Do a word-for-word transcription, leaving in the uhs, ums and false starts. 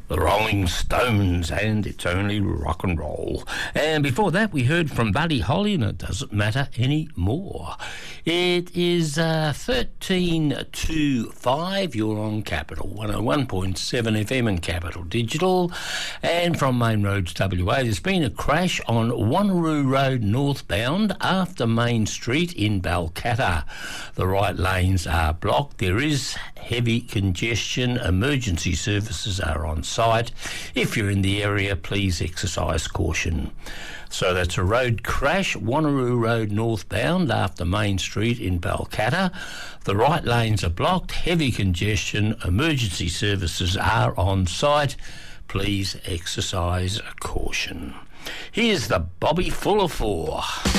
The Rolling Stones, and It's Only Rock and Roll. And before that, we heard from Buddy Holly, and It Doesn't Matter Anymore. It is uh, thirteen to five. You're on Capital one oh one point seven F M and Capital Digital. And from Main Roads W A, there's been a crash on Wanneroo Road northbound after Main Street in Balcatta. The right lanes are blocked. There is heavy congestion. Emergency services are on site. If you're in the area, please exercise caution. So that's a road crash, Wanneroo Road northbound after Main Street in Balcatta. The right lanes are blocked, heavy congestion, emergency services are on site. Please exercise caution. Here's the Bobby Fuller Four.